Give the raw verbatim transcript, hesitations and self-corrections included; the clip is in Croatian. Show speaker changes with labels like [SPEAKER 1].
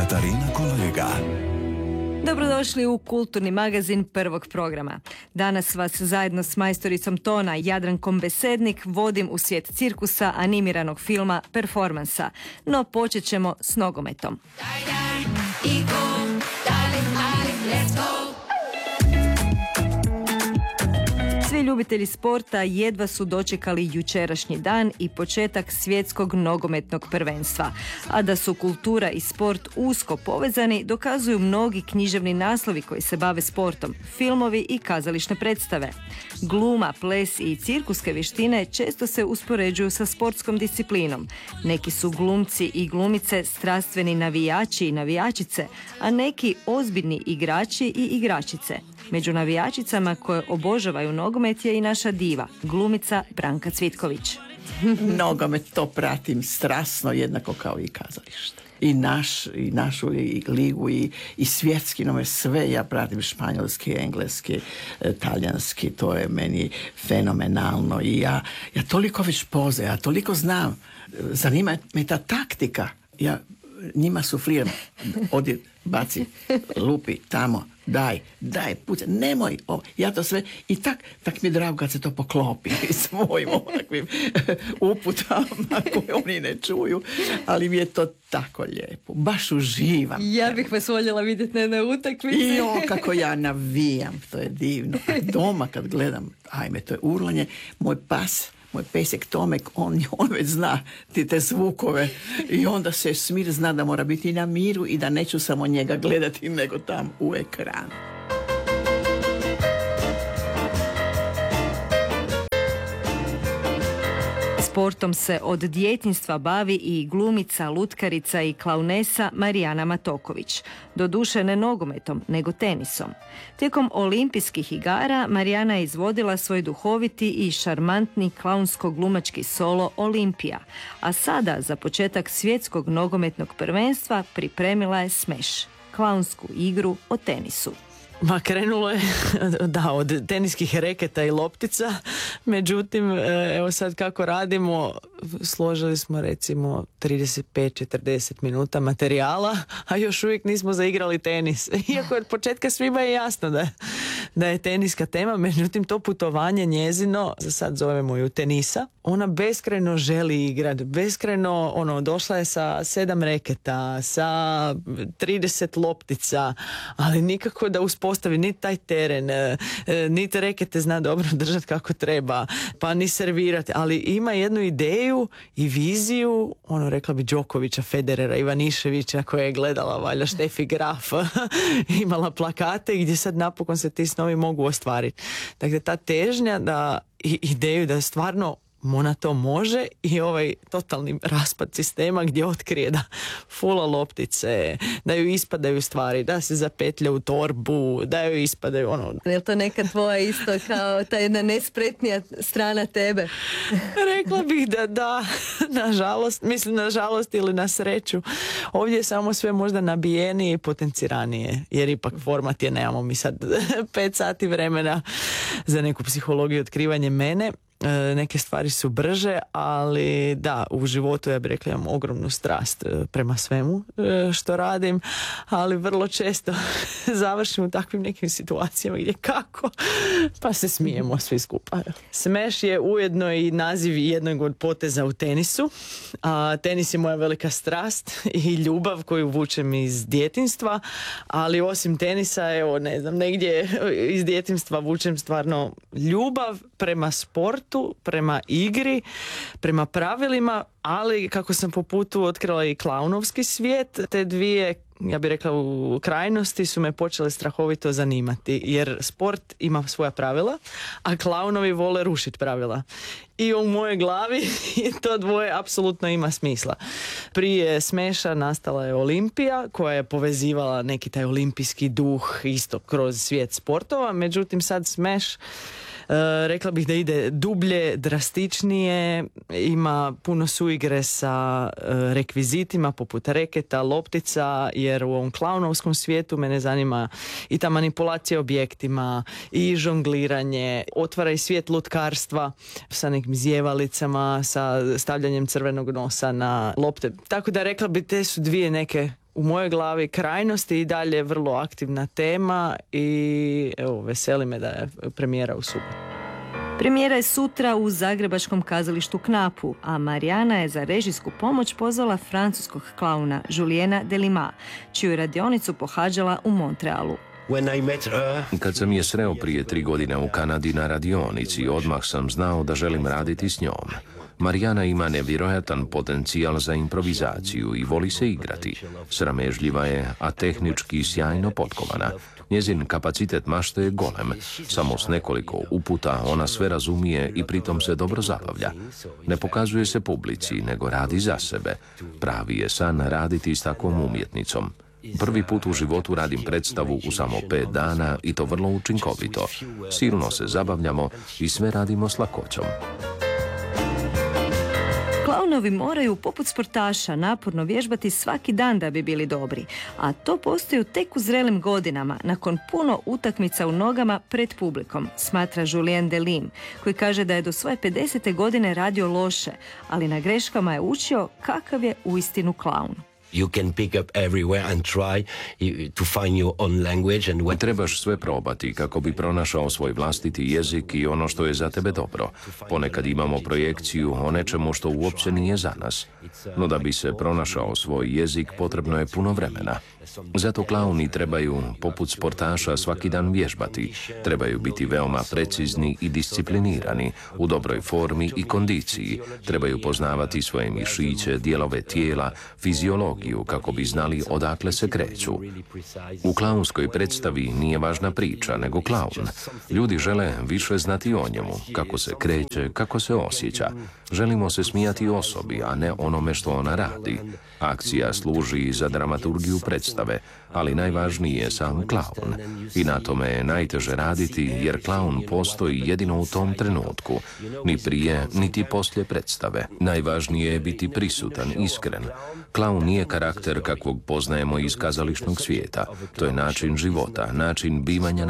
[SPEAKER 1] Katarina Kolega.
[SPEAKER 2] Dobrodošli u kulturni magazin Prvog programa. Danas vas zajedno s majstoricom tona Jadrankom Besednik vodim u svijet cirkusa, animiranog filma, performansa. No počet ćemo s nogometom. Daj, daj, Iko, daj, daj, let's go. Svi ljubitelji sporta jedva su dočekali jučerašnji dan i početak svjetskog nogometnog prvenstva. A da su kultura i sport usko povezani dokazuju mnogi književni naslovi koji se bave sportom, filmovi i kazališne predstave. Gluma, ples i cirkuske vještine često se uspoređuju sa sportskom disciplinom. Neki su glumci i glumice strastveni navijači i navijačice, a neki ozbiljni igrači i igračice. Među navijačicama koje obožavaju nogomet je i naša diva, glumica Branka Cvitković.
[SPEAKER 3] Nogomet to pratim strasno, jednako kao i kazalište. I, naš, i našu i ligu i, i svjetski nogomet, sve ja pratim, španjolski, engleski, talijanski, to je meni fenomenalno. I ja, ja toliko već poznajem, ja toliko znam, zanima me ta taktika. Ja njima sufliram, odi, baci, lupi, tamo, daj, daj, pucaj, nemoj, o, ja to sve, i tak, tak mi je drago kad se to poklopi s mojim ovakvim uputama koje oni ne čuju, ali mi je to tako lijepo, baš uživam.
[SPEAKER 2] Ja bih vas voljela vidjeti na jednoj utakmici.
[SPEAKER 3] I o, kako ja navijam, to je divno. A doma kad gledam, ajme, to je urlanje, moj pas, moj pesek Tomek, on, on već zna ti te zvukove i onda se smir zna da mora biti na miru i da neću samo njega gledati nego tam u ekranu.
[SPEAKER 2] Sportom se od djetinjstva bavi i glumica, lutkarica i klaunesa Marijana Matoković. Doduše ne nogometom, nego tenisom. Tijekom olimpijskih igara Marijana je izvodila svoj duhoviti i šarmantni klaunsko-glumački solo Olimpija, a sada za početak svjetskog nogometnog prvenstva pripremila je Smash, klaunsku igru o tenisu.
[SPEAKER 4] Ma krenulo je, da, od teniskih reketa i loptica, međutim, evo sad kako radimo, složili smo recimo trideset pet do četrdeset minuta materijala, a još uvijek nismo zaigrali tenis. Iako od početka svima je jasno da je, da je teniska tema, međutim to putovanje njezino, za sad zovemo ju tenisa, ona beskrajno želi igrati, beskrajno, ono, došla je sa sedam reketa, sa trideset loptica, ali nikako da uspostavi ni taj teren, ni te rekete zna dobro držati kako treba, pa ni servirati, ali ima jednu ideju i viziju, ono, rekla bi Đokovića, Federera, Ivaniševića, koja je gledala valjda Štefi Graf, imala plakate gdje sad napokon se ti snovi mogu ostvariti. Dakle, ta težnja da i ideju da stvarno ona to može i ovaj totalni raspad sistema gdje otkrije da fula loptice, da ju ispadaju stvari, da se zapetlja u torbu, da ju ispadaju ono...
[SPEAKER 2] Je li to neka tvoja isto kao ta jedna nespretnija strana tebe?
[SPEAKER 4] Rekla bih da da, nažalost, mislim nažalost ili na sreću. Ovdje je samo sve možda nabijenije i potenciranije, jer ipak format je, nemamo mi sad pet sati vremena za neku psihologiju, otkrivanje mene. Neke stvari su brže, ali da, u životu ja bih rekla imam ogromnu strast prema svemu što radim, ali vrlo često završim u takvim nekim situacijama gdje kako, pa se smijemo svi skupa. Smash je ujedno i naziv jednog od poteza u tenisu, a tenis je moja velika strast i ljubav koju vučem iz djetinjstva, ali osim tenisa, evo, ne znam, negdje iz djetinjstva vučem stvarno ljubav prema sportu, prema igri, prema pravilima, ali kako sam po putu otkrila i klaunovski svijet, te dvije, ja bih rekla, u krajnosti su me počele strahovito zanimati, jer sport ima svoja pravila, a klaunovi vole rušiti pravila. I u mojoj glavi to dvoje apsolutno ima smisla. Prije Smasha nastala je Olimpija, koja je povezivala neki taj olimpijski duh isto kroz svijet sportova, međutim sad Smash Uh, rekla bih da ide dublje, drastičnije, ima puno suigre sa uh, rekvizitima poput reketa, loptica, jer u ovom klaunovskom svijetu mene zanima i ta manipulacija objektima i žongliranje, otvara i svijet lutkarstva sa nekim zjevalicama, sa stavljanjem crvenog nosa na lopte. Tako da rekla bih te su dvije neke u mojoj glavi krajnosti i dalje vrlo aktivna tema i evo, veseli me da je premijera u subotu.
[SPEAKER 2] Premijera je sutra u zagrebačkom kazalištu Knapu, a Marijana je za režijsku pomoć pozvala francuskog klauna Juliena Delima, čiju radionicu pohađala u Montrealu.
[SPEAKER 1] Kad sam je sreo prije tri godine u Kanadi na radionici, odmah sam znao da želim raditi s njom. Marijana ima nevjerojatan potencijal za improvizaciju i voli se igrati. Sramežljiva je, a tehnički sjajno potkovana. Njezin kapacitet mašte je golem. Samo s nekoliko uputa ona sve razumije i pritom se dobro zabavlja. Ne pokazuje se publici, nego radi za sebe. Pravi je san raditi s takvom umjetnicom. Prvi put u životu radim predstavu u samo pet dana i to vrlo učinkovito. Silno se zabavljamo i sve radimo s lakoćom.
[SPEAKER 2] Klaunovi moraju, poput sportaša, naporno vježbati svaki dan da bi bili dobri, a to postaju tek u zrelim godinama, nakon puno utakmica u nogama pred publikom, smatra Julien Delim, koji kaže da je do svoje pedesete godine radio loše, ali na greškama je učio kakav je uistinu klaun.
[SPEAKER 5] You can pick up everywhere and try to find your own language and what...
[SPEAKER 1] Trebaš sve probati kako bi pronašao svoj vlastiti jezik i ono što je za tebe dobro. Ponekad imamo projekciju o nečemu što uopće nije za nas. No da bi se pronašao svoj jezik potrebno je puno vremena. Zato klauni trebaju, poput sportaša, svaki dan vježbati. Trebaju biti veoma precizni i disciplinirani, u dobroj formi i kondiciji. Trebaju poznavati svoje mišiće, dijelove tijela, fiziologiju, kako bi znali odakle se kreću. U klaunskoj predstavi nije važna priča, nego klaun. Ljudi žele više znati o njemu, kako se kreće, kako se osjeća. Želimo se smijati osobi, a ne onome što ona radi. Akcija služi za dramaturgiju predstave, ali najvažniji je sam klaun. I na tome je najteže raditi, jer klaun postoji jedino u tom trenutku, ni prije, niti poslije predstave. Najvažnije je biti prisutan, iskren. Klaun nije karakter kakvog poznajemo iz kazališnog svijeta. To je način života, način bivanja